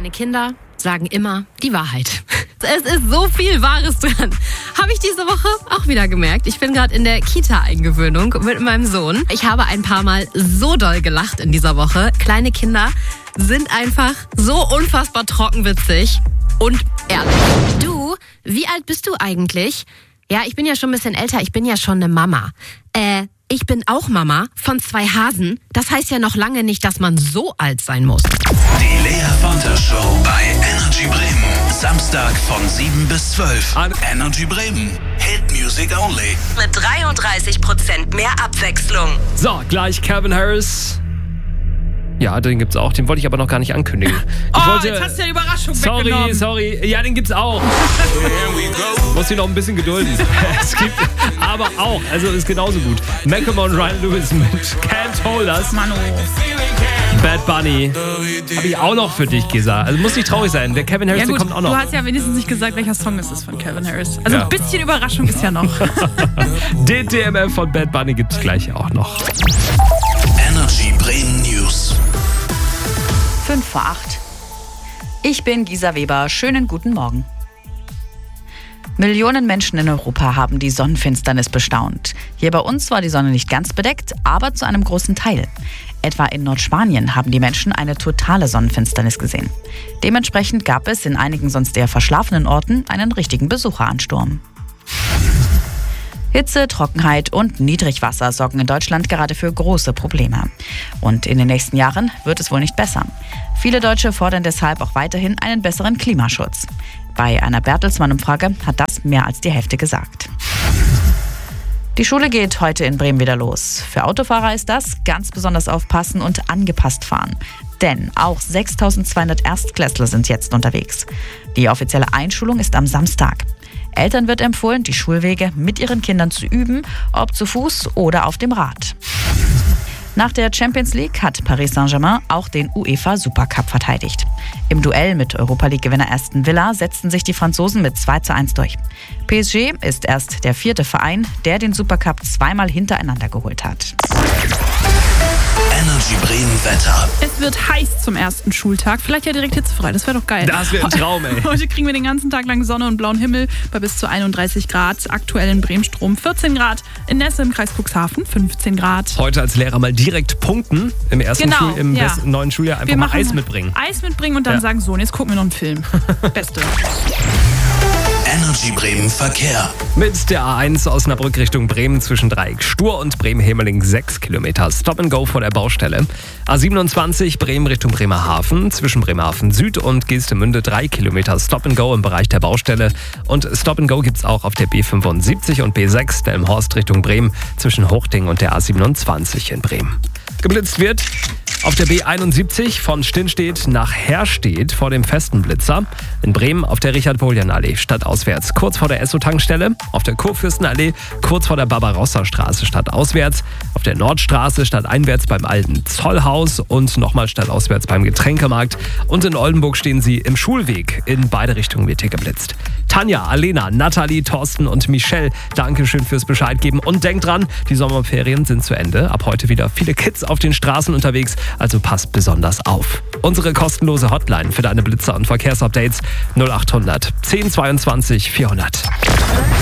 Kleine Kinder sagen immer die Wahrheit. Es ist so viel Wahres dran. Habe ich diese Woche auch wieder gemerkt. Ich bin gerade in der Kita-Eingewöhnung mit meinem Sohn. Ich habe ein paar Mal so doll gelacht in dieser Woche. Kleine Kinder sind einfach so unfassbar trockenwitzig und ehrlich. Du, wie alt bist du eigentlich? Ja, ich bin ja schon ein bisschen älter. Ich bin ja schon eine Mama. Ich bin auch Mama von 2 Hasen. Das heißt ja noch lange nicht, dass man so alt sein muss. Die Lea Fonter Show bei Energy Bremen. Samstag von 7 bis 12. An Energy Bremen. Hit Music Only. Mit 33% mehr Abwechslung. So, gleich Calvin Harris. Ja, den gibt's auch. Den wollte ich aber noch gar nicht ankündigen. Jetzt hast du ja die Überraschung weggenommen. Sorry. Ja, den gibt's auch. Muss ihn noch ein bisschen gedulden. Es gibt aber auch, also ist genauso gut. Macklemore und Ryan Lewis mit Can't Hold Us. Manu. Bad Bunny. Habe ich auch noch für dich, Gesa. Also muss nicht traurig sein. Der Kevin Harris, Ja der gut, kommt auch noch. du hast ja wenigstens nicht gesagt, welcher Song es ist von Calvin Harris. Also Ja. ein bisschen Überraschung ist ja noch. Den DMF von Bad Bunny gibt's gleich auch noch. Energy Bremen News. 5 vor 8. Ich bin Gisa Weber. Schönen guten Morgen. Millionen Menschen in Europa haben die Sonnenfinsternis bestaunt. Hier bei uns war die Sonne nicht ganz bedeckt, aber zu einem großen Teil. Etwa in Nordspanien haben die Menschen eine totale Sonnenfinsternis gesehen. Dementsprechend gab es in einigen sonst eher verschlafenen Orten einen richtigen Besucheransturm. Hitze, Trockenheit und Niedrigwasser sorgen in Deutschland gerade für große Probleme. Und in den nächsten Jahren wird es wohl nicht besser. Viele Deutsche fordern deshalb auch weiterhin einen besseren Klimaschutz. Bei einer Bertelsmann-Umfrage hat das mehr als die Hälfte gesagt. Die Schule geht heute in Bremen wieder los. Für Autofahrer ist das ganz besonders aufpassen und angepasst fahren. Denn auch 6.200 Erstklässler sind jetzt unterwegs. Die offizielle Einschulung ist am Samstag. Eltern wird empfohlen, die Schulwege mit ihren Kindern zu üben, ob zu Fuß oder auf dem Rad. Nach der Champions League hat Paris Saint-Germain auch den UEFA Supercup verteidigt. Im Duell mit Europa League-Gewinner Aston Villa setzten sich die Franzosen mit 2:1 durch. PSG ist erst der 4. Verein, der den Supercup 2-mal hintereinander geholt hat. Energy Bremen Wetter. Es wird heiß zum ersten Schultag. Vielleicht ja direkt hitzefrei. Das wäre doch geil. Das wäre ein Traum, ey. Heute kriegen wir den ganzen Tag lang Sonne und blauen Himmel bei bis zu 31 Grad. Aktuell in Bremen-Strom 14 Grad. In Nesse im Kreis Cuxhaven 15 Grad. Heute als Lehrer mal direkt punkten im ersten Genau, neuen Schuljahr. Einfach mal Eis mitbringen. Eis mitbringen und dann sagen, so, und jetzt gucken wir noch einen Film. Beste. Energy Bremen Verkehr. Mit der A1 Osnabrück Richtung Bremen zwischen Dreieck Stur und Bremen-Hemeling 6 Kilometer. Stop and Go vor der Baustelle. A27 Bremen Richtung Bremerhaven zwischen Bremerhaven Süd und Geestemünde 3 Kilometer. Stop and Go im Bereich der Baustelle. Und Stop and Go gibt's auch auf der B75 und B6 Delmenhorst Richtung Bremen zwischen Hochding und der A27 in Bremen. Geblitzt wird auf der B71 von Stinnstedt nach Herstedt vor dem festen Blitzer. In Bremen auf der Richard-Boljan-Allee stadtauswärts kurz vor der Esso-Tankstelle. Auf der Kurfürstenallee kurz vor der Barbarossa-Straße stadtauswärts. Auf der Nordstraße stadteinwärts beim alten Zollhaus und nochmal stadtauswärts beim Getränkemarkt. Und in Oldenburg stehen sie im Schulweg. In beide Richtungen wird hier geblitzt. Tanja, Alena, Nathalie, Thorsten und Michelle, Dankeschön fürs Bescheid geben. Und denkt dran, die Sommerferien sind zu Ende. Ab heute wieder viele Kids auf den Straßen unterwegs. Also passt besonders auf. Unsere kostenlose Hotline für deine Blitzer und Verkehrsupdates 0800 10 22 400.